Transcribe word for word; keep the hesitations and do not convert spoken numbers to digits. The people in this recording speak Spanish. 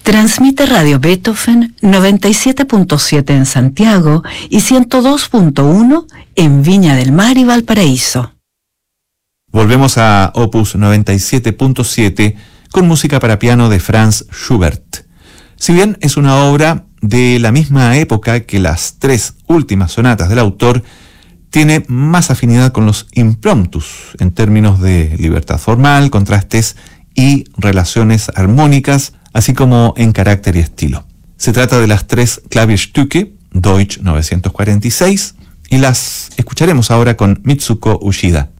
Transmite Radio Beethoven noventa y siete punto siete en Santiago y ciento dos punto uno en Viña del Mar y Valparaíso. Volvemos a Opus noventa y siete punto siete con música para piano de Franz Schubert. Si bien es una obra de la misma época que las tres últimas sonatas del autor, tiene más afinidad con los impromptus en términos de libertad formal, contrastes y relaciones armónicas, así como en carácter y estilo. Se trata de las tres Klavierstücke, Deutsch novecientos cuarenta y seis, y las escucharemos ahora con Mitsuko Uchida.